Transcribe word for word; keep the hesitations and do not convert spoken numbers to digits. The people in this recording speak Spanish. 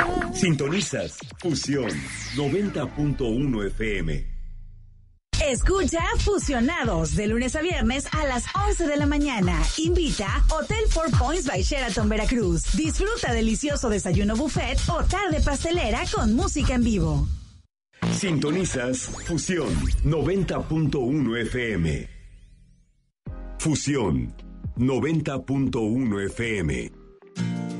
Sintonizas Fusión noventa punto uno F M. Escucha Fusionados de lunes a viernes a las once de la mañana. Invita Hotel Four Points by Sheraton Veracruz. Disfruta delicioso desayuno buffet o tarde pastelera con música en vivo. Sintonizas Fusión noventa punto uno F M. Fusión noventa punto uno F M.